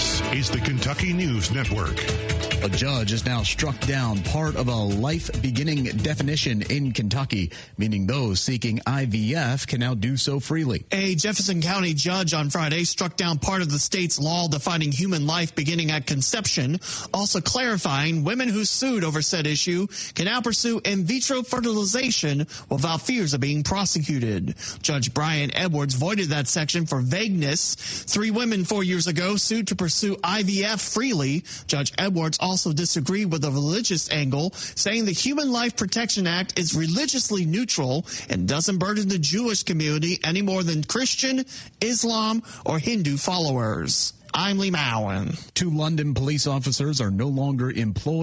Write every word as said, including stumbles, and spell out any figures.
This is the Kentucky News Network. A judge has now struck down part of a life-beginning definition in Kentucky, meaning those seeking I V F can now do so freely. A Jefferson County judge on Friday struck down part of the state's law defining human life beginning at conception, also clarifying women who sued over said issue can now pursue in vitro fertilization without fears of being prosecuted. Judge Brian Edwards voided that section for vagueness. Three women four years ago sued to pursue I V F freely. Judge Edwards also disagreed with the religious angle, saying the Human Life Protection Act is religiously neutral and doesn't burden the Jewish community any more than Christian, Islam, or Hindu followers. I'm Lee Mowen. Two London police officers are no longer employed